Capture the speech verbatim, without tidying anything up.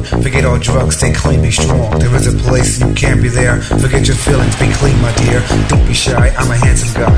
young. Forget all drugs, stay clean, be strong. There is a place you can't be there. Forget your feelings, be clean, my dear. Don't be shy, I'm a handsome guy.